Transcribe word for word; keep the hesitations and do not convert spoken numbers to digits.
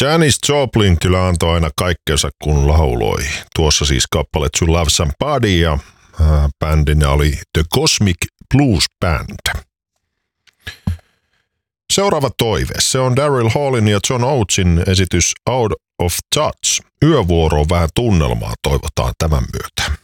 Janis Joplin kyllä antoi aina kaikkensa, kun lauloi. Tuossa siis kappale To Love Somebody ja äh, bändinä oli The Cosmic Blues Band. Seuraava toive. Se on Daryl Hallin ja John Oatesin esitys Out of Touch. Yövuoroon vähän tunnelmaa toivotaan tämän myötä.